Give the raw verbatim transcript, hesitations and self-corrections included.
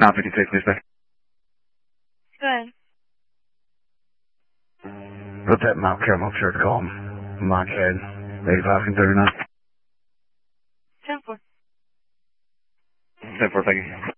nine fifty-six, dispatch. Go ahead. What's that Mount Carmel shirt call him? Monkhead. eighty-five and thirty-nine. ten four. ten four, thank you.